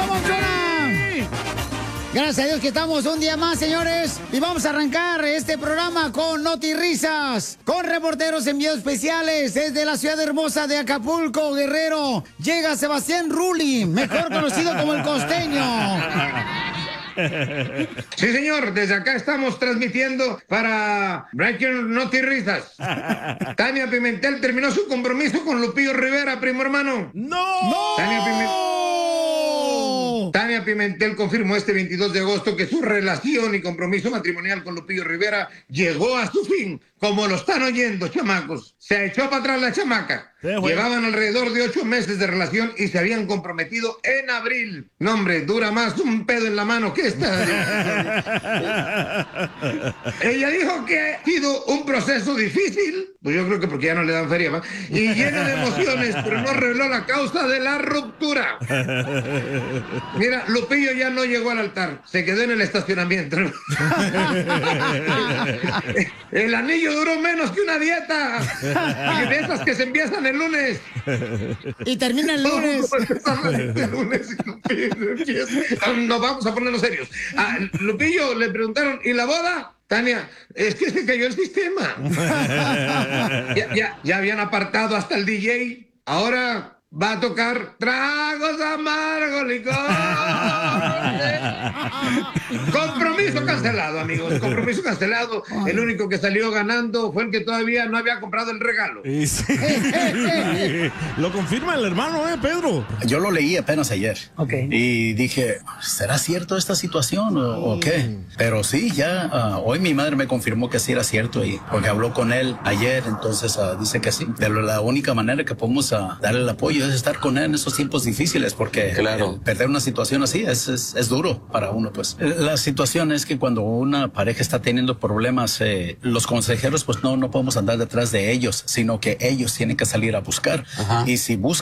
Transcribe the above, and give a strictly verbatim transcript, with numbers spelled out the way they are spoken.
Papuchona! Gracias a Dios que estamos un día más, señores. Y vamos a arrancar este programa con Notirrisas, con reporteros enviados especiales desde la ciudad hermosa de Acapulco, Guerrero. Llega Sebastián Rulli, mejor conocido como el Costeño. Sí, señor, desde acá estamos transmitiendo para Breaking Notirrisas. Tania Pimentel terminó su compromiso con Lupillo Rivera, primo hermano. ¡No! ¡No! Tania Pimentel... Tania Pimentel confirmó este veintidós de agosto que su relación y compromiso matrimonial con Lupillo Rivera llegó a su fin. Como lo están oyendo, chamacos. Se echó para atrás la chamaca. Sí, bueno. Llevaban alrededor de ocho meses de relación y se habían comprometido en abril. No, hombre, dura más un pedo en la mano que esta. Ella dijo que ha sido un proceso difícil, pues yo creo que porque ya no le dan feria, ¿va? Y lleno de emociones, pero no reveló la causa de la ruptura. Mira, Lupillo ya no llegó al altar, se quedó en el estacionamiento. El anillo duró menos que una dieta. Y de esas que se empiezan el lunes. Y termina el lunes. El lunes Nos vamos a ponernos serios. A Lupillo le preguntaron, ¿y la boda? Tania, es que se cayó el sistema. ya, ya, ya habían apartado hasta el D J. Ahora va a tocar tragos amargos, licor. Compromiso cancelado, amigos. Compromiso cancelado. El único que salió ganando fue el que todavía no había comprado el regalo. Sí. Lo confirma el hermano, ¿eh, Pedro? Yo lo leí apenas ayer. Okay. Y dije, ¿será cierto esta situación o, o qué? Pero sí, ya uh, hoy mi madre me confirmó que sí era cierto, y porque habló con él ayer, entonces uh, dice que sí. Pero la única manera que podemos uh, darle el apoyo es estar con él en esos tiempos difíciles, porque claro, perder una situación así es, es, es duro para uno, pues. La situación es que cuando una pareja está teniendo problemas, eh, los consejeros, pues no, no podemos andar detrás de ellos, sino que ellos tienen que salir a buscar. Ajá. Y si buscan